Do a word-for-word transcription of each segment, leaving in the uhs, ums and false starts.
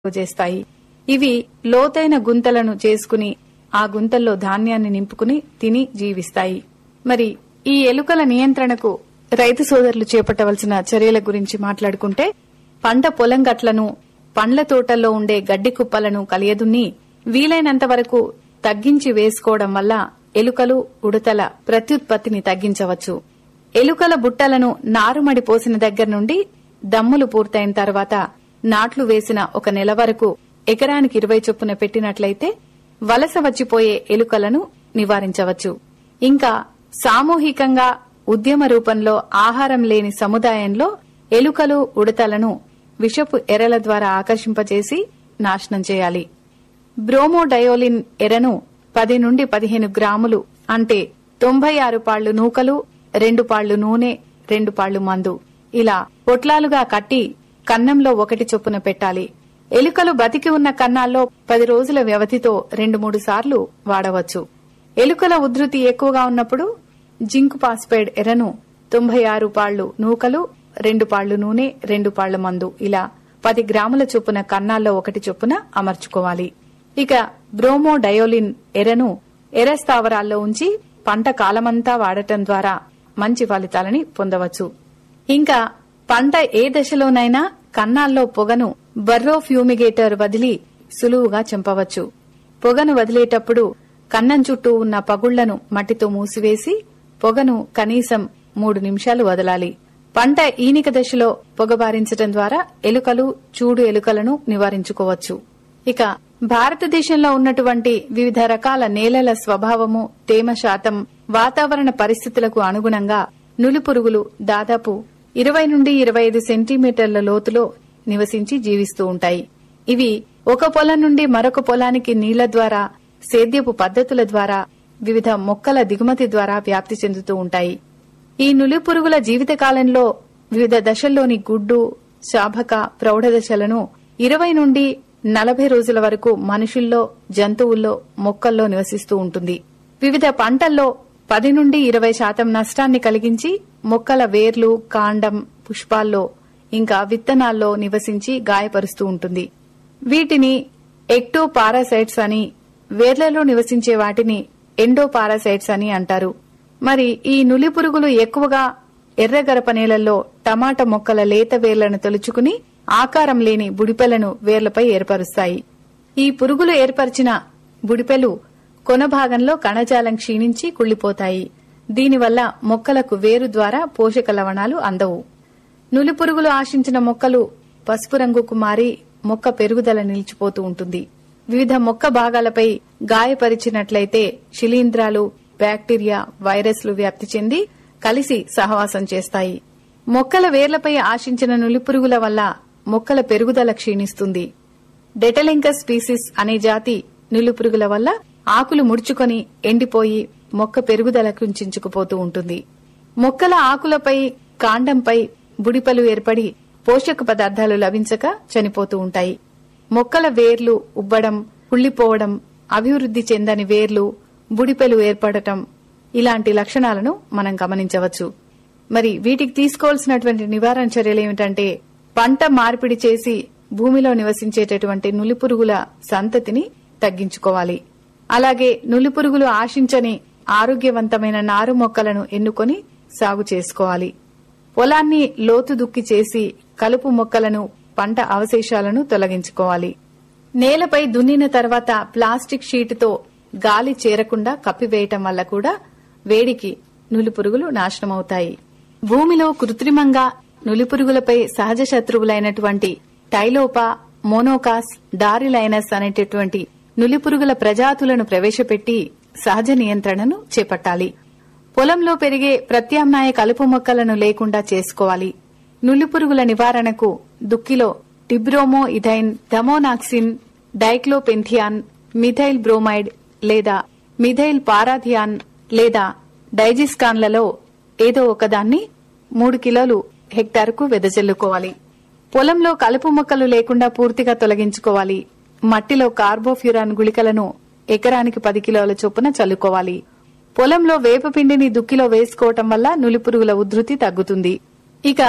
చేస్తాయి. ఇవి లోతైన గుంతలను చేసుకుని ఆ గుంతల్లో ధాన్యాన్ని నింపుకుని తిని జీవిస్తాయి. మరి ఈ ఎలుకల నియంత్రణకు రైతు సోదరులు చేపట్టవలసిన చర్యల గురించి మాట్లాడుకుంటే, పంట పొలం గట్లను, పండ్ల తోటల్లో ఉండే గడ్డి కుప్పలను కలియదున్ని వీలైనంత వరకు తగ్గించి వేసుకోవడం వల్ల ఎలుకలు, ఉడతల ప్రత్యుత్పత్తిని తగ్గించవచ్చు. ఎలుకల బుట్టలను నారుమడి పోసిన దగ్గర నుండి దమ్ములు పూర్తయిన తర్వాత నాట్లు వేసిన ఒక నెల వరకు ఎకరానికి ఇరవై చొప్పున పెట్టినట్లయితే వలస వచ్చిపోయే ఎలుకలను నివారించవచ్చు. ఇంకా సామూహికంగా ఉద్యమ రూపంలో ఆహారం లేని సముదాయంలో ఎలుకలు, ఉడతలను విషపు ఎరల ద్వారా ఆకర్షింపజేసి నాశనం చేయాలి. బ్రోమోడయోలిన్ ఎరను పది నుండి పదిహేను గ్రాములు అంటే తొంభై ఆరు పాళ్లు నూకలు, రెండు పాళ్లు నూనె, రెండు పాళ్లు మందు ఇలా పొట్లాలుగా కట్టి కన్నంలో ఒకటి చొప్పున పెట్టాలి. ఎలుకలు బతికి ఉన్న కన్నాల్లో పది రోజుల వ్యవధితో రెండు మూడు సార్లు వాడవచ్చు. ఎలుకల ఉధృతి ఎక్కువగా ఉన్నప్పుడు జింక్ పాస్పైడ్ ఎరను తొంభై ఆరు పాళ్లు నూకలు, రెండు పాళ్లు నూనె, రెండు పాళ్ల మందు ఇలా పది గ్రాముల చొప్పున కన్నాల్లో ఒకటి చొప్పున అమర్చుకోవాలి. ఇక బ్రోమోడయోలిన్ ఎరను ఎర స్థావరాల్లో ఉంచి పంట కాలమంతా వాడటం ద్వారా మంచి ఫలితాలని పొందవచ్చు. ఇంకా పంట ఏ దశలోనైనా కన్నాల్లో పొగను బర్రో ఫ్యూమిగేటర్ వదిలి సులువుగా చంపవచ్చు. పొగను వదిలేటప్పుడు కన్నం చుట్టూ ఉన్న పగుళ్లను మట్టితో మూసివేసి పొగను కనీసం మూడు నిమిషాలు వదలాలి. పంట ఈనిక దశలో పొగబారించడం ద్వారా ఎలుకలు, చూడు ఎలుకలను నివారించుకోవచ్చు. ఇక భారతదేశంలో ఉన్నటువంటి వివిధ రకాల నేలల స్వభావము, తేమ శాతం, వాతావరణ పరిస్థితులకు అనుగుణంగా నులిపురుగులు దాదాపు ఇరవై నుండి ఇరవై ఐదు సెంటీమీటర్ల లోతులో నివసించి జీవిస్తూ ఉంటాయి. ఇవి ఒక పొలం నుండి మరొక పొలానికి నీళ్ల ద్వారా, సేద్యపు పద్ధతుల ద్వారా, వివిధ మొక్కల దిగుమతి ద్వారా వ్యాప్తి చెందుతూ ఉంటాయి. ఈ నులిపురుగుల జీవితకాలంలో వివిధ దశల్లోని గుడ్డు, శాభక, ప్రౌఢ దశలను ఇరవై నుండి నలభై రోజుల వరకు మనుషుల్లో, జంతువుల్లో, మొక్కల్లో నివసిస్తూ ఉంటుంది. వివిధ పంటల్లో పది నుండి ఇరవై శాతం నష్టాన్ని కలిగించి మొక్కల వేర్లు, కాండం, పుష్పాల్లో ఇంకా విత్తనాల్లో నివసించి గాయపరుస్తూ ఉంటుంది. వీటిని ఎక్టో పారాసైట్స్ అని, వేర్లలో నివసించే వాటిని ఎండో పారాసైట్స్ అని అంటారు. మరి ఈ నులి పురుగులు ఎక్కువగా ఎర్రగరప నేలల్లో టమాటా మొక్కల లేత వేర్లను తొలుచుకుని ఆకారం లేని బుడిపెలను వేర్లపై ఏర్పరుస్తాయి. ఈ పురుగులు ఏర్పరిచిన బుడిపెలు కొన భాగంలో కణజాలం క్షీణించి కుళ్లిపోతాయి. దీనివల్ల మొక్కలకు వేరు ద్వారా పోషక లవణాలు అందవు. నులిపురుగులు ఆశించిన మొక్కలు పసుపు రంగుకు మారి మొక్క పెరుగుదల నిలిచిపోతూ ఉంటుంది. వివిధ మొక్క భాగాలపై గాయపరిచినట్లయితే శిలీంధ్రాలు, బ్యాక్టీరియా, వైరస్లు వ్యాప్తి చెంది కలిసి సహవాసం చేస్తాయి. మొక్కల వేర్లపై ఆశించిన నులిపురుగుల వల్ల మొక్కల పెరుగుదల క్షీణిస్తుంది. డెటలింకస్ స్పీసిస్ అనే జాతి నులిపురుగుల వల్ల ఆకులు ముడుచుకొని ఎండిపోయి మొక్క పెరుగుదల కుంచుకుపోతూ ఉంటుంది. మొక్కల ఆకులపై, కాండంపై బుడిపలు ఏర్పడి పోషక పదార్థాలు లభించక చనిపోతూ ఉంటాయి. మొక్కల వేర్లు ఉబ్బడం, కుళ్లిపోవడం, అభివృద్ది చెందని వేర్లు, బుడిపెలు ఏర్పడటం ఇలాంటి లక్షణాలను మనం గమనించవచ్చు. మరి వీటికి తీసుకోవాల్సినటువంటి నివారణ చర్యలు ఏమిటంటే, పంట మార్పిడి చేసి భూమిలో నివసించేటటువంటి నులిపురుగుల సంతతిని తగ్గించుకోవాలి. అలాగే నులిపురుగులు ఆశించని ఆరోగ్యవంతమైన నారు మొక్కలను ఎన్నుకొని సాగు చేసుకోవాలి. పొలాన్ని లోతు దుక్కి చేసి కలుపు మొక్కలను, పంట అవశేషాలను తొలగించుకోవాలి. నేలపై దున్నిన తర్వాత ప్లాస్టిక్ షీటుతో గాలి చేరకుండా కప్పివేయటం వల్ల కూడా వేడికి నులిపురుగులు నాశనమవుతాయి. భూమిలో కృత్రిమంగా నులిపురుగులపై సహజ శత్రువులైనటువంటి టైలోపా, మోనోకాస్, డారిలైనస్ అనేటటువంటి నులిపురుగుల ప్రజాతులను ప్రవేశపెట్టి సహజ నియంత్రణను చేపట్టాలి. పొలంలో పెరిగే ప్రత్యామ్నాయ కలుపు మొక్కలను లేకుండా చేసుకోవాలి. నులిపురుగుల నివారణకు దుక్కిలో టిబ్రోమో ఇథైన్, థమోనాక్సిన్, డైక్లోపెంథియాన్, మిథైల్ బ్రోమైడ్ లేదా మిథైల్ పారాథియాన్ లేదా డైజిస్కాన్లలో ఏదో ఒకదాన్ని మూడు కిలోలు హెక్టార్కు వెదజల్లుకోవాలి. పొలంలో కలుపు మొక్కలు లేకుండా పూర్తిగా తొలగించుకోవాలి. మట్టిలో కార్బోఫ్యూరాన్ గుళికలను ఎకరానికి పది కిలోల చొప్పున చల్లుకోవాలి. పొలంలో వేపపిండిని దుక్కిలో వేసుకోవటం వల్ల నులిపురుగుల ఉధృతి తగ్గుతుంది. ఇక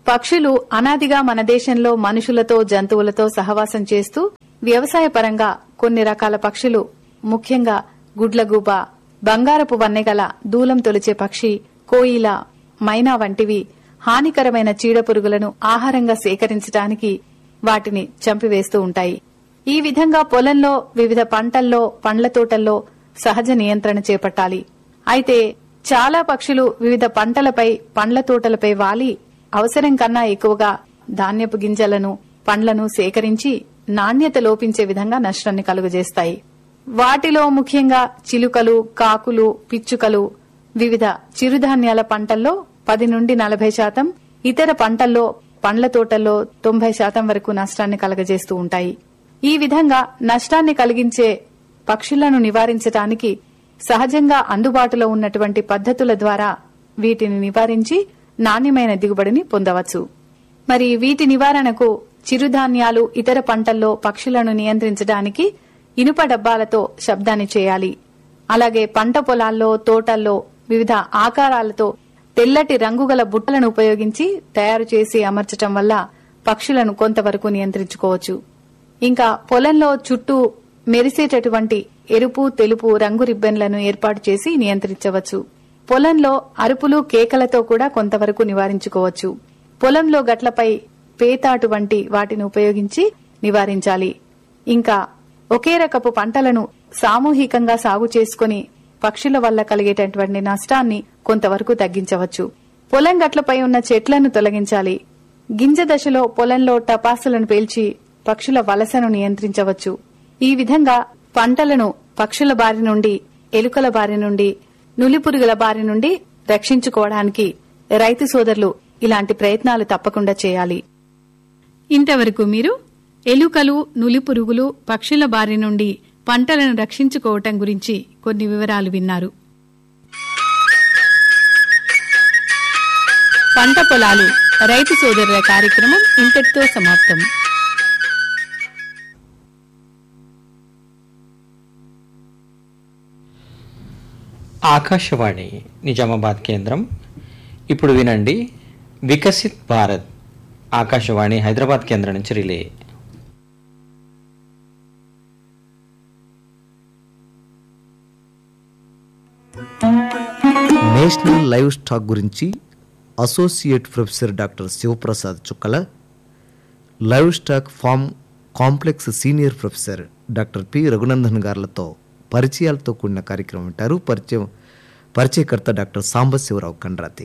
పక్షులు అనాదిగా మన దేశంలో మనుషులతో జంతువులతో సహవాసం చేస్తూ వ్యవసాయ పరంగా కొన్ని రకాల పక్షులు, ముఖ్యంగా గుడ్లగూబ, బంగారపు వన్నెగల దూలం తొలిచే పక్షి, కోయిల, మైనా వంటివి హానికరమైన చీడపురుగులను ఆహారంగా సేకరించడానికి వాటిని చంపివేస్తూ ఉంటాయి. ఈ విధంగా పొలంలో వివిధ పంటల్లో, పండ్ల తోటల్లో సహజ నియంత్రణ చేపట్టాలి. అయితే చాలా పక్షులు వివిధ పంటలపై, పండ్ల తోటలపై వాలి అవసరం కన్నా ఎక్కువగా ధాన్యపు గింజలను, పండ్లను సేకరించి నాణ్యత లోపించే విధంగా నష్టాన్ని కలుగజేస్తాయి. వాటిలో ముఖ్యంగా చిలుకలు, కాకులు, పిచ్చుకలు వివిధ చిరుధాన్యాల పంటల్లో పది నుండి నలభై శాతం, ఇతర పంటల్లో, పండ్ల తోటల్లో తొంభై శాతం వరకు నష్టాన్ని కలగజేస్తూ ఉంటాయి. ఈ విధంగా నష్టాన్ని కలిగించే పక్షులను నివారించడానికి సహజంగా అందుబాటులో ఉన్నటువంటి పద్ధతుల ద్వారా వీటిని నివారించి నాణ్యమైన దిగుబడిని పొందవచ్చు. మరి వీటి నివారణకు చిరుధాన్యాలు, ఇతర పంటల్లో పక్షులను నియంత్రించడానికి ఇనుప డబ్బాలతో శబ్దాన్ని చేయాలి. అలాగే పంట పొలాల్లో, తోటల్లో వివిధ ఆకారాలతో తెల్లటి రంగుగల బుట్టలను ఉపయోగించి తయారు చేసి అమర్చటం వల్ల పక్షులను కొంతవరకు నియంత్రించుకోవచ్చు. ఇంకా పొలంలో చుట్టూ మెరిసేటటువంటి ఎరుపు, తెలుపు రంగు రిబ్బన్లను ఏర్పాటు చేసి నియంత్రించవచ్చు. పొలంలో అరుపులు, కేకలతో కూడా కొంతవరకు నివారించుకోవచ్చు. పొలంలో గట్లపై పేతాటు వంటి వాటిని ఉపయోగించి నివారించాలి. ఇంకా ఒకే రకపు పంటలను సామూహికంగా సాగు చేసుకుని పక్షుల వల్ల కలిగేటటువంటి నష్టాన్ని కొంతవరకు తగ్గించవచ్చు. పొలం గట్లపై ఉన్న చెట్లను తొలగించాలి. గింజ దశలో పొలంలో టపాసులను పేల్చి పక్షుల వలసను నియంత్రించవచ్చు. ఈ విధంగా పంటలను పక్షుల బారి నుండి, ఎలుకల బారి నుండి, నులిపురుగుల బారి నుండి రక్షించుకోవడానికి రైతు సోదరులు ఇలాంటి ప్రయత్నాలు తప్పకుండా చేయాలి. ఇంతవరకు మీరు ఎలుకలు, నులిపురుగులు, పక్షుల బారి నుండి పంటలను రక్షించుకోవటం గురించి కొన్ని వివరాలు విన్నారు. పంట పొలాలు రైతు సోదరుల కార్యక్రమం ఇంతటితో సమాప్తం. ఆకాశవాణి నిజామాబాద్ కేంద్రం. ఇప్పుడు వినండి వికసిత్ భారత్, ఆకాశవాణి హైదరాబాద్ కేంద్రం నుంచి రిలే. నేషనల్ లైవ్ స్టాక్ గురించి అసోసియేట్ ప్రొఫెసర్ డాక్టర్ శివప్రసాద్ చుక్కల, live stock form complex senior professor doctor P Raghunandan గారులతో పరిచయాలతో కూడిన కార్యక్రమం వింటారు. పరిచయం పరిచయకర్త డాక్టర్ సాంబశివరావు కండ్రాతి.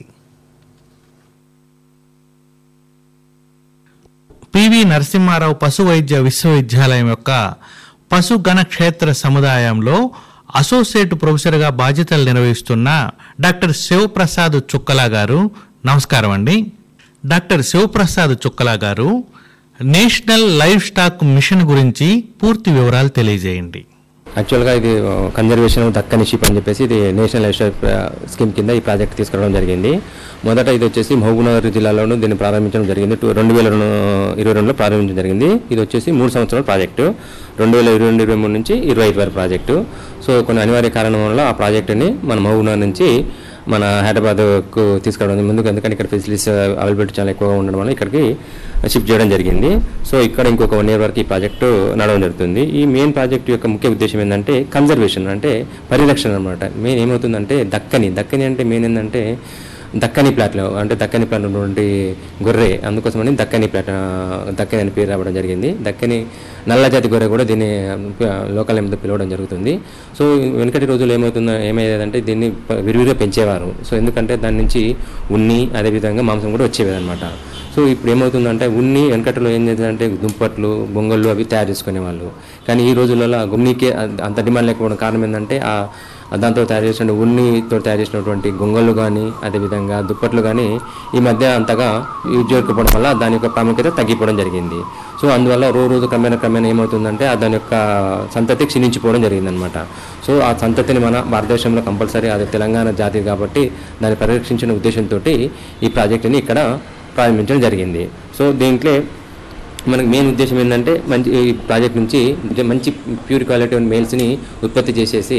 పివి నరసింహారావు పశు వైద్య విశ్వవిద్యాలయం యొక్క పశుగణ క్షేత్ర సముదాయంలో అసోసియేట్ ప్రొఫెసర్గా బాధ్యతలు నిర్వహిస్తున్న డాక్టర్ శివప్రసాద్ చుక్కలా గారు, నమస్కారం అండి. డాక్టర్ శివప్రసాద్ చుక్కలా గారు, నేషనల్ లైవ్ స్టాక్ మిషన్ గురించి పూర్తి వివరాలు తెలియజేయండి. యాక్చువల్గా ఇది కన్జర్వేషన్ దక్కని షిప్ అని చెప్పేసి ఇది నేషనల్ లైఫ్ స్టైల్ స్కీమ్ కింద ఈ ప్రాజెక్ట్ తీసుకురావడం జరిగింది. మొదట ఇది వచ్చేసి మహబూబ్నగర్ జిల్లాలోనూ దీన్ని ప్రారంభించడం జరిగింది. రెండు వేల ఇరవై రెండులో ప్రారంభించడం జరిగింది. ఇది వచ్చేసి మూడు సంవత్సరాల ప్రాజెక్టు, రెండు వేల ఇరవై రెండు ఇరవై మూడు నుంచి ఇరవై ఐదు వరకు ప్రాజెక్టు. సో కొన్ని అనివార్య కారణం వల్ల ఆ ప్రాజెక్టుని మన మహబూబ్నగర్ నుంచి మన హైదరాబాద్కు తీసుకురావడం ముందుకు, ఎందుకంటే ఇక్కడ ఫెసిలిటీస్ అవైలబిలిటీ చాలా ఎక్కువగా ఉండడం వల్ల ఇక్కడికి షిఫ్ట్ చేయడం జరిగింది. సో ఇక్కడ ఇంకొక వన్ ఇయర్ వరకు ఈ ప్రాజెక్టు నడవడం జరుగుతుంది. ఈ మెయిన్ ప్రాజెక్టు యొక్క ముఖ్య ఉద్దేశం ఏంటంటే కన్జర్వేషన్, అంటే పరిరక్షణ అనమాట. మెయిన్ ఏమవుతుందంటే దక్కని దక్కని అంటే మెయిన్ ఏంటంటే దక్కని ప్లాట్లో, అంటే దక్కని ప్లాట్ ఉన్నటువంటి గొర్రె, అందుకోసమని దక్కని ప్లాట్ దక్కని అని పేరు రావడం జరిగింది. దక్కని నల్ల జాతి గొర్రె కూడా దీన్ని లోకల్ నేమ్తో పిలవడం జరుగుతుంది. సో వెనకటి రోజుల్లో ఏమవుతుందో ఏమయ్యేదంటే దీన్ని విరివిగా పెంచేవారు. సో ఎందుకంటే దాని నుంచి ఉన్ని, అదేవిధంగా మాంసం కూడా వచ్చేవేదన్నమాట. సో ఇప్పుడు ఏమవుతుందంటే ఉన్ని వెనకటిలో ఏం చేస్తుందంటే దుంపట్లు, బొంగళ్ళు అవి తయారు చేసుకునేవాళ్ళు. కానీ ఈ రోజులలో ఉన్నికే అంత డిమాండ్ లేకపోవడం కారణం ఏంటంటే ఆ దాంతో తయారు చేసిన ఉన్నితో తయారు చేసినటువంటి గొంగళ్ళు కానీ, అదేవిధంగా దుప్పట్లు కానీ ఈ మధ్య అంతగా యూజ్ చేయకపోవడం వల్ల దాని యొక్క ప్రాముఖ్యత తగ్గిపోవడం జరిగింది. సో అందువల్ల రోజు రోజు క్రమేణా క్రమేణా ఏమవుతుందంటే దాని యొక్క సంతతి క్షీణించిపోవడం జరిగిందనమాట. సో ఆ సంతతిని మన భారతదేశంలో కంపల్సరీ, అది తెలంగాణ జాతి కాబట్టి దాన్ని పరిరక్షించిన ఉద్దేశంతో ఈ ప్రాజెక్టుని ఇక్కడ ప్రారంభించడం జరిగింది. సో దీంట్లో మనకు మెయిన్ ఉద్దేశం ఏంటంటే మంచి ఈ ప్రాజెక్ట్ నుంచి మంచి ప్యూర్ క్వాలిటీ మేల్స్ని ఉత్పత్తి చేసేసి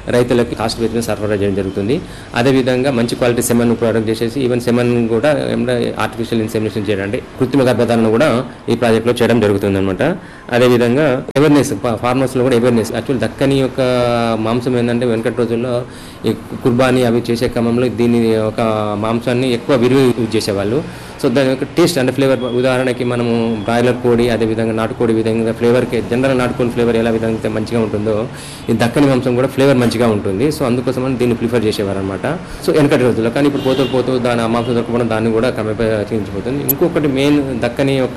రైతులకి కాస్ట్ బేస్ మీద సరఫరా చేయడం జరుగుతుంది. అదేవిధంగా మంచి క్వాలిటీ సెమన్ ప్రొడక్ట్ చేసేసి ఈవెన్ సెమన్ కూడా ఆర్టిఫిషియల్ ఇన్సెమినేషన్ చేయడం అంటే కృత్రిమ గర్భధారణ కూడా ఈ ప్రాజెక్ట్లో చేయడం జరుగుతుంది అనమాట. అదేవిధంగా అవేర్నెస్ ఫార్మర్స్లో కూడా అవేర్నెస్. యాక్చువల్ దక్కని యొక్క మాంసం ఏంటంటే వెనకటి రోజుల్లో ఈ కుర్బానీ అవి చేసే క్రమంలో దీని ఒక మాంసాన్ని ఎక్కువ విరివి యూజ్ చేసేవాళ్ళు. సో దాని యొక్క టేస్ట్ అంటే ఫ్లేవర్, ఉదాహరణకి మనము బ్రాయిలర్ కోడి అదేవిధంగా నాటుకోడి విధంగా ఫ్లేవర్కి జనరల్ నాటుకోడి ఫ్లేవర్ ఎలా విధంగా మంచిగా ఉంటుందో ఈ దక్కని మాంసం కూడా ఫ్లేవర్ మంచిగా ఉంటుంది. సో అందుకోసమని దీన్ని ప్రిఫర్ చేసేవారు అనమాట. సో వెనకటి రోజుల్లో. కానీ ఇప్పుడు పోతూ పోతూ దాని ఆ మాంసం దొరకపోవడం దాన్ని కూడా క్రమేపీ క్షీణించిపోతుంది. ఇంకొకటి మెయిన్ దక్కని యొక్క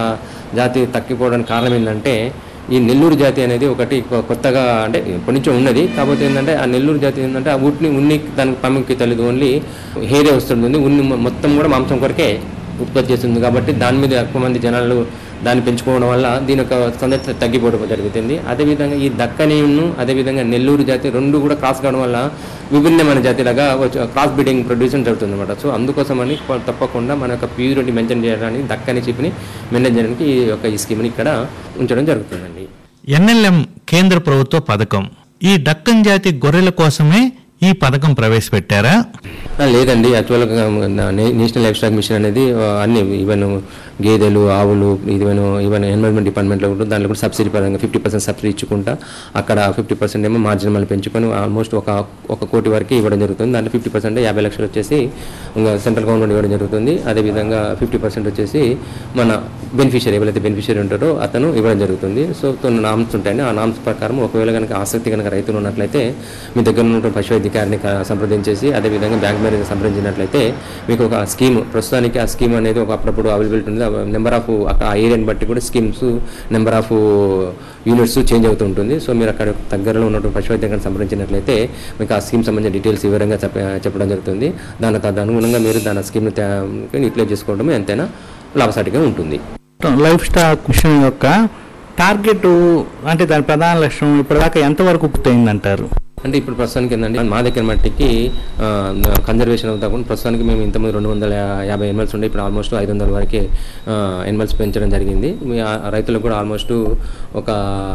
జాతి తగ్గిపోవడానికి కారణం ఏంటంటే ఈ నెల్లూరు జాతి అనేది ఒకటి కొత్తగా అంటే ఎప్పటి నుంచో ఉన్నది. కాకపోతే ఏంటంటే ఆ నెల్లూరు జాతి ఏంటంటే ఆ ఉట్ని ఉన్ని దానికి ప్రాముఖ్యత లేదు. ఓన్లీ హెయిరే వస్తుంది, ఉన్ని మొత్తం కూడా మాంసం కొరకే ఉత్పత్తి చేస్తుంది. కాబట్టి దాని మీద ఎక్కువ మంది జనాలు దాన్ని పెంచుకోవడం వల్ల దీని యొక్క సందర్శ తగ్గిపోవడం జరుగుతుంది. అదేవిధంగా ఈ దక్కనీను అదేవిధంగా నెల్లూరు జాతి రెండు కూడా క్రాస్ కావడం వల్ల విభిన్నమైన జాతిలాగా క్రాస్ బ్రీడింగ్ ప్రొడ్యూషన్ జరుగుతుంది అనమాట. సో అందుకోసమని తప్పకుండా మన యొక్క ప్యూరిటీ మెయింటైన్ చేయడానికి దక్కని చిప్ని మెయింటైన్ చేయడానికి ఈ యొక్క ఈ స్కీమ్ని ఇక్కడ ఉంచడం జరుగుతుందండి. ఎన్ఎల్ఎం కేంద్ర ప్రభుత్వ పథకం. ఈ దక్కన్ జాతి గొర్రెల కోసమే ఈ పథకం ప్రవేశపెట్టారా? లేదండి. యాక్చువల్గా నేషనల్ లైఫ్ స్టాక్ మిషన్ అనేది అన్ని ఈవెన్ గేదెలు, ఆవులు, ఈవెన్ ఈవెన్ ఎన్విరాన్మెంట్ డిపార్ట్మెంట్లో ఉంటుంది. దాంట్లో కూడా సబ్సిడీ పరంగా ఫిఫ్టీ పర్సెంట్ సబ్సిడీ ఇచ్చుకుంటా అక్కడ ఫిఫ్టీ పర్సెంట్ ఏమో మార్జిన్ మళ్ళీ పెంచుకొని ఆల్మోస్ట్ ఒక ఒక కోటి వరకు ఇవ్వడం జరుగుతుంది. దాంట్లో ఫిఫ్టీ పర్సెంట్ యాభై లక్షలు వచ్చేసి సెంట్రల్ గవర్నమెంట్ ఇవ్వడం జరుగుతుంది. అదేవిధంగా ఫిఫ్టీ పర్సెంట్ వచ్చేసి మన బెనిఫిషియరీ ఎవరైతే బెనిఫిషియరీ ఉంటారో అతను ఇవ్వడం జరుగుతుంది. సో నామ్స్ ఉంటాయండి. ఆ నామ్స్ ప్రకారం ఒకవేళ కనుక ఆసక్తి కనుక రైతులు ఉన్నట్లయితే మీ దగ్గర ఉన్న పశు వైద్యాధికారిని సంప్రదించేసి అదేవిధంగా బ్యాంక్ మేనేజర్ సంప్రదించినట్లయితే మీకు ఒక స్కీమ్ ప్రస్తుతానికి ఆ స్కీమ్ అనేది ఒక అప్పుడప్పుడు అవైలబిలిటీ ఉంది. నెంబర్ ఆఫ్ ఆ ఏరియాని బట్టి కూడా schemes number of units change అవుతూ ఉంటుంది. సో మీరు అక్కడ దగ్గరలో ఉన్నటువంటి పశు వైద్యాన్ని సంప్రదించినట్లయితే మీకు ఆ స్కీమ్ సంబంధించిన డీటెయిల్స్ వివరంగా చెప్పడం జరుగుతుంది. దాని అనుగుణంగా మీరు దాని స్కీమ్ని యూటిలైజ్ చేసుకోవడం ఎంతైనా లాభసాటిగా ఉంటుంది. లైఫ్ స్టాక్ మిషన్ యొక్క టార్గెట్ అంటే దాని ప్రధాన లక్ష్యం ఇప్పటిదాకా ఎంతవరకు పూర్తయిందంటారు? అంటే ఇప్పుడు ప్రస్తుతానికి ఏంటంటే మా దగ్గర మట్టికి కన్జర్వేషన్ అవుతా కూడా ప్రస్తుతానికి మేము ఇంతకుముందు రెండు వందల యాభై ఎనిమల్స్ ఉండే ఇప్పుడు ఆల్మోస్ట్ ఐదు వందల వరకే ఎనిమల్స్ పెంచడం జరిగింది. రైతులకు కూడా ఆల్మోస్ట్ ఒక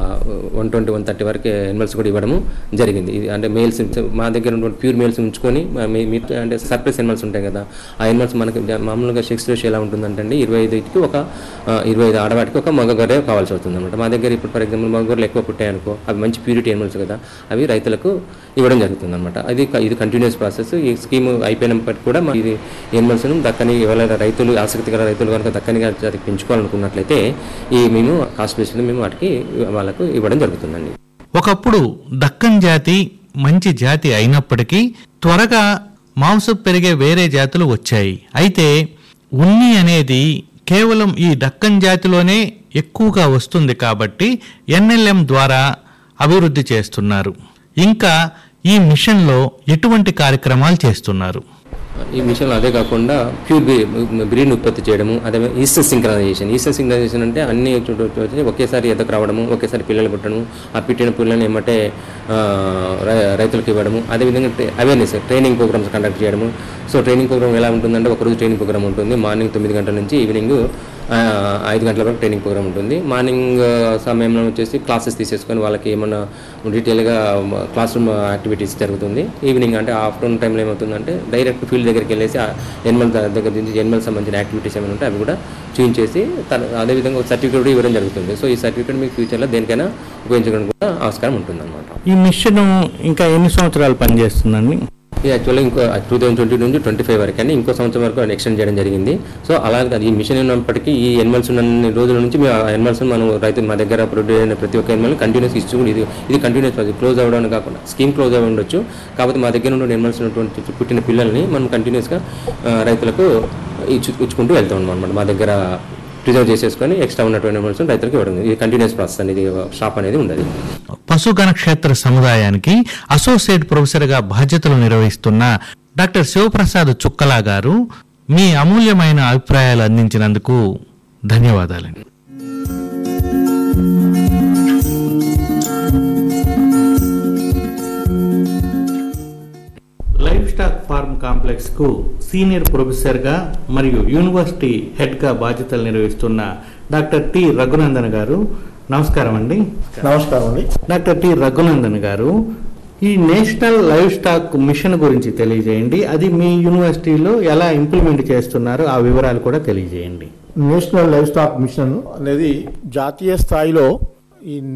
వన్ ట్వంటీ వన్ థర్టీ వరకు ఎనిమల్స్ కూడా ఇవ్వడము జరిగింది. ఇది అంటే మేల్స్ మా దగ్గర ఉన్నటువంటి ప్యూర్ మేల్స్ ఉంచుకొని అంటే సర్ప్రైస్ ఎనిమల్స్ ఉంటాయి కదా, ఆ ఎనిమల్స్ మనకి మామూలుగా సెక్స్ రేషియో ఎలా ఉంటుందంటే అండి ఇరవై ఐదుకి ఒక ఇరవై ఐదు ఆడవాటికి ఒక మగ గొర్రె కావాల్సి వస్తుంది అనమాట. మా దగ్గర ఇప్పుడు ఫర్ ఎగ్జాంపుల్ మగ గొర్రెలు ఎక్కువ పుట్టాయి అనుకో, అవి మంచి ప్యూరిటీ ఎనిమల్స్ కదా, అవి రైతులకు ఇవ్వడం జరుగుతుంది అనమాట. అది ఇది కంటిన్యూస్ ప్రాసెస్. ఈ స్కీమ్ అయిపోయినప్పటికీ కూడా ఇది ఎనిమల్స్ను దక్కని ఎవరైనా రైతులు ఆసక్తికర రైతులు కనుక దక్కని జాతికి పెంచుకోవాలనుకున్నట్లయితే ఈ మేము కాస్ట్ బేస్డ్ మేము వాటికి వాళ్ళకు ఇవ్వడం జరుగుతుందండి. ఒకప్పుడు దక్కన్ జాతి మంచి జాతి అయినప్పటికీ త్వరగా మాంసం పెరిగే వేరే జాతులు వచ్చాయి. అయితే ఉన్ని అనేది కేవలం ఈ దక్కన్ జాతిలోనే ఎక్కువగా వస్తుంది కాబట్టి ఎన్ఎల్ఎం ద్వారా అభివృద్ధి చేస్తున్నారు. ఇంకా ఈ మిషన్లో ఎటువంటి కార్యక్రమాలు చేస్తున్నారు? ఈ మిషన్లో అదే కాకుండా ప్యూర్ బ్రీడ్ ఉత్పత్తి చేయడము, అదే ఈస్టర్ సింక్రనైజేషన్. ఈస్టర్ సింక్రనైజేషన్ అంటే అన్ని ఒకేసారి ఎదకు రావడము, ఒకేసారి పిల్లలు పుట్టడము, ఆ పుట్టిన పిల్లల్ని ఏమంటే రైతులకు ఇవ్వడము, అదేవిధంగా అవేర్నెస్ ట్రైనింగ్ ప్రోగ్రామ్స్ కండక్ట్ చేయడము. సో ట్రైనింగ్ ప్రోగ్రామ్ ఎలా ఉంటుందంటే ఒకరోజు ట్రైనింగ్ ప్రోగ్రామ్ ఉంటుంది. మార్నింగ్ తొమ్మిది గంటల నుంచి ఈవినింగ్ ఐదు గంటల వరకు ట్రైనింగ్ ప్రోగ్రామ్ ఉంటుంది. మార్నింగ్ సమయంలో వచ్చేసి క్లాసెస్ తీసేసుకొని వాళ్ళకి ఏమన్నా డీటెయిల్గా క్లాస్ రూమ్ యాక్టివిటీస్ జరుగుతుంది. ఈవినింగ్ అంటే ఆఫ్టర్నూన్ టైంలో ఏమవుతుందంటే డైరెక్ట్ ఫీల్డ్ దగ్గరికి వెళ్ళేసి ఎనిమల్ దగ్గర నుంచి ఎనిమల్ సంబంధించిన యాక్టివిటీస్ ఏమైనా ఉంటే అవి కూడా చూపించేసి తన అదేవిధంగా సర్టిఫికేట్ కూడా ఇవ్వడం జరుగుతుంది. సో ఈ సర్టిఫికేట్ మీకు ఫ్యూచర్లో దేనికైనా ఉపయోగించడానికి కూడా ఆస్కారం ఉంటుంది అనమాట. ఈ మిషన్ ఇంకా ఎన్ని సంవత్సరాలు పనిచేస్తుందండి? ఇది యాక్చువల్గా ఇంకో టూ థౌసండ్ ట్వంటీ నుంచి ట్వంటీ ఫైవ్ వరకు అండి, ఇంకో సంవత్సరం వరకు ఎక్స్టెండ్ చేయడం జరిగింది. సో అలాగే ఈ మిషన్ ఉన్నప్పటికీ ఈ ఎనిమల్స్ ఉన్న రోజుల నుంచి మేము ఆ ఎనిమల్స్ మనం రైతు మా దగ్గర ప్రొడ్యూస్ అయిన ప్రతి ఒక్క ఎనిమల్ కంటిన్యూస్ ఇచ్చు ఇది ఇది కంటిన్యూస్ క్లోజ్ అవ్వడానికి కాకుండా స్కీమ్ క్లోజ్ అవ్వ ఉండొచ్చు. కాకపోతే మా దగ్గర ఉన్న ఎనిమల్స్ ఉన్నటువంటి పుట్టిన పిల్లల్ని మనం కంటిన్యూస్గా రైతులకు ఇచ్చు ఇచ్చుకుంటూ వెళ్తాం అనమాట. మా దగ్గర ప్రిజర్వ్ చేసేసుకొని ఎక్స్ట్రా ఉన్నటువంటి ఎనిమల్స్ రైతులకు ఇవ్వడం. ఇది కంటిన్యూస్ ప్రాసెస్ అనేది షాప్ అనేది ఉండదు. పశుగణ క్షేత్ర సముదాయానికి అసోసియేట్ ప్రొఫెసర్గా బాధ్యతలు నిర్వహిస్తున్న డాక్టర్ శివప్రసాద్ చుక్కలా గారు మీ అమూల్యమైన అభిప్రాయాలు అందించినందుకు ధన్యవాదాలండి. లైఫ్ స్టాక్ ఫార్మ్ కాంప్లెక్స్ కు సీనియర్ ప్రొఫెసర్ గా మరియు యూనివర్సిటీ హెడ్ గా బాధ్యతలు నిర్వహిస్తున్న డాక్టర్ టి రఘునందన్ గారు, నమస్కారం అండి. నమస్కారం అండి. డాక్టర్ టి రఘునందన్ గారు, ఈ నేషనల్ లైవ్ స్టాక్ మిషన్ గురించి తెలియజేయండి. అది మీ యూనివర్సిటీలో ఎలా ఇంప్లిమెంట్ చేస్తున్నారు ఆ వివరాలు కూడా తెలియజేయండి. నేషనల్ లైవ్ స్టాక్ మిషన్ అనేది జాతీయ స్థాయిలో ఈ